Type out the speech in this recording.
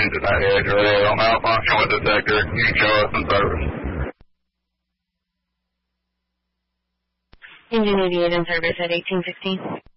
engine at edge rail, malfunction with detector, you show us in service. Engine 88 in service at 1815.